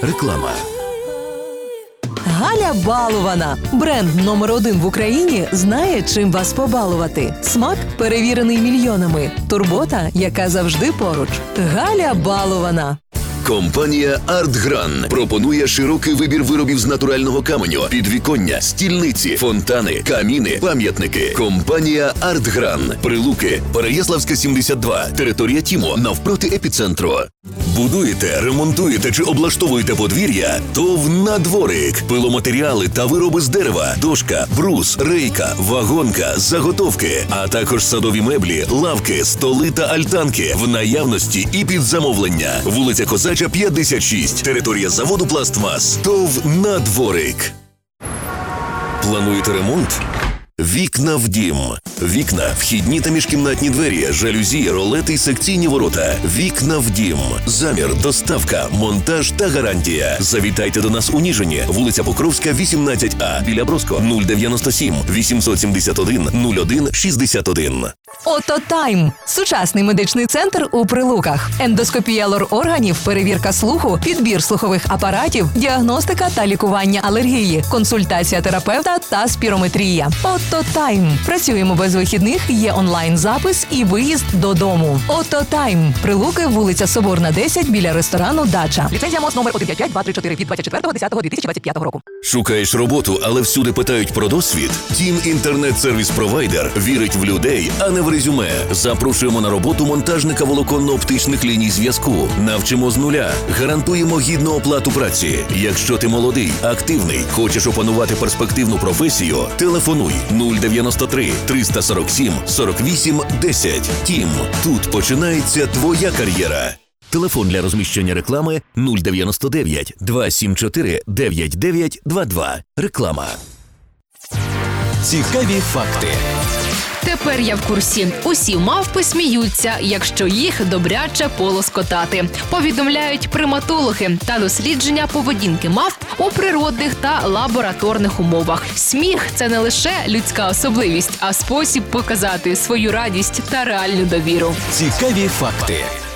Реклама. Галя Балована. Бренд номер 1 в Україні знає, чим вас побалувати. Смак, перевірений мільйонами. Турбота, яка завжди поруч. Галя Балована. Компанія «Артгран» пропонує широкий вибір виробів з натурального каменю, підвіконня, стільниці, фонтани, каміни, пам'ятники. Компанія «Артгран». Прилуки, Переяславська, 72, територія ТІМО, навпроти епіцентру. Будуєте, ремонтуєте чи облаштовуєте подвір'я? ТОВ «Надворик». Пиломатеріали та вироби з дерева, дошка, брус, рейка, вагонка, заготовки, а також садові меблі, лавки, столи та альтанки в наявності і під замовлення. Вулиця Козача, 56, територія заводу «Пластмас». ТОВ «Надворик». Плануєте ремонт? Вікна в дім. Вікна, вхідні та міжкімнатні двері, жалюзі, ролети й секційні ворота. Вікна в дім. Замір, доставка, монтаж та гарантія. Завітайте до нас у Ніжині, вулиця Покровська, 18А, біля Броско, 097 871 01 61. Ототайм – сучасний медичний центр у Прилуках. Ендоскопія лор-органів, перевірка слуху, підбір слухових апаратів, діагностика та лікування алергії, консультація терапевта та спірометрія. Ототайм. Працюємо без вихідних, є онлайн-запис і виїзд додому. Ототайм. Прилуки, вулиця Соборна, 10, біля ресторану «Дача». Ліцензія МОЗ номер 155-234 від 24.10.2025 року. Шукаєш роботу, але всюди питають про досвід? Тім інтернет-сервіс-провайдер вірить в людей, а не в резюме. Запрошуємо на роботу монтажника волоконно-оптичних ліній зв'язку. Навчимо з нуля. Гарантуємо гідну оплату праці. Якщо ти молодий, активний, хочеш опанувати перспективну професію, телефонуй 093 347 48 10. Тім. Тут починається твоя кар'єра. Телефон для розміщення реклами 099 274 9922. Реклама. Цікаві факти. Тепер я в курсі. Усі мавпи сміються, якщо їх добряче полоскотати. Повідомляють приматологи та дослідження поведінки мавп у природних та лабораторних умовах. Сміх – це не лише людська особливість, а спосіб показати свою радість та реальну довіру. Цікаві факти.